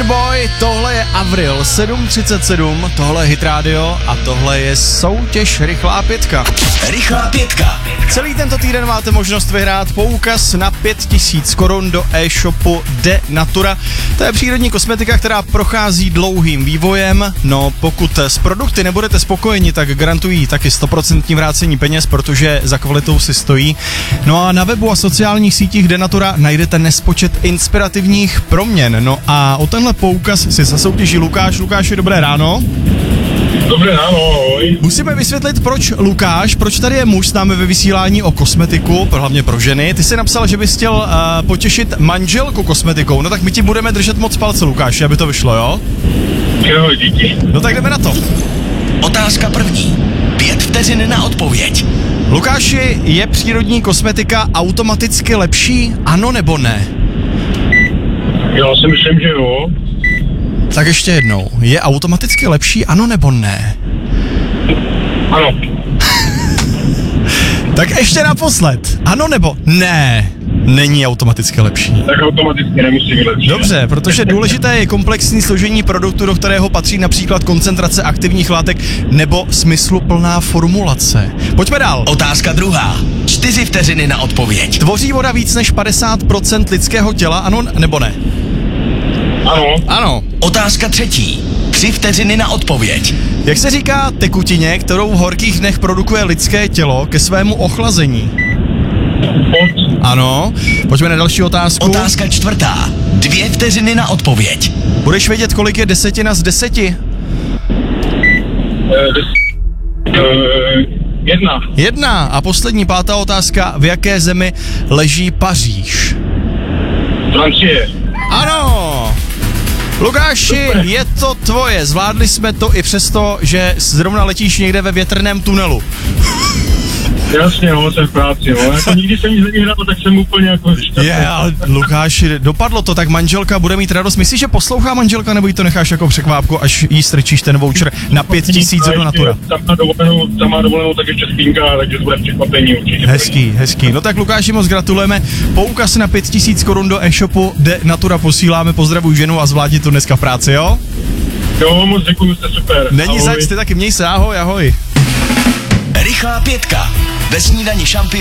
Boy, tohle je Avril 7:37, tohle je Hit Radio a tohle je soutěž Rychlá pětka. Rychlá pětka. Celý tento týden máte možnost vyhrát poukaz na 5000 korun do e-shopu De Natura. To je přírodní kosmetika, která prochází dlouhým vývojem. No, pokud s produkty nebudete spokojeni, tak garantují taky 100% vrácení peněz, protože za kvalitou si stojí. No a na webu a sociálních sítích De Natura najdete nespočet inspirativních proměn. No a o tenhle poukaz si zasoutěží Lukáš. Lukáši, dobré ráno. Dobré ráno, ahoj. Musíme vysvětlit, proč Lukáš, proč tady je muž s námi ve vysílání o kosmetiku, hlavně pro ženy. Ty jsi napsal, že bys chtěl potěšit manželku kosmetikou, no tak my ti budeme držet moc palce, Lukáši, aby to vyšlo, jo? Jo, díky. No tak jdeme na to. Otázka první. 5 vteřin na odpověď. Lukáši, je přírodní kosmetika automaticky lepší, ano nebo ne? Já si myslím, že jo. Tak ještě jednou, je automaticky lepší, ano nebo ne? Ano. Tak ještě naposled, ano nebo ne? Není automaticky lepší. Tak automaticky nemusí být lepší. Dobře, protože důležité je komplexní složení produktu, do kterého patří například koncentrace aktivních látek nebo smysluplná formulace. Pojďme dál. Otázka druhá. 4 vteřiny na odpověď. Tvoří voda víc než 50% lidského těla, ano nebo ne? Ano. Ano. Otázka třetí. 3 vteřiny na odpověď. Jak se říká tekutině, kterou v horkých dnech produkuje lidské tělo ke svému ochlazení? Pot. Ano. Pojďme na další otázku. Otázka čtvrtá. 2 vteřiny na odpověď. Budeš vědět, kolik je desetina z 10? 1. 1. A poslední, pátá otázka. V jaké zemi leží Paříž? Francie. Ano! Lukáši, je to tvoje. Zvládli jsme to i přesto, že zrovna letíš někde ve větrném tunelu. Jasně, no, jsem v práci, no. Jako nikdy jsem nic nehrál, tak jsem úplně jako Ale Lukáši, dopadlo to, tak manželka bude mít radost. Myslíš, že poslouchá manželka, nebo jí to necháš jako překvápku, až jí strčíš ten voucher na 5000 do Natura? Tam má dovolenou, tak ještě spínka, takže to bude překvapení určitě. Hezký. No tak Lukáši, moc gratulujeme. Poukaz na 5000 korun do e-shopu De Natura posíláme. Pozdravuj ženu a zvládni to dneska v práci, jo? Jo, moc děkuju, jste super. Není Ahoj. zač, ty taky měj se, ahoj. Rychlá pětka. Ve snídani šampion.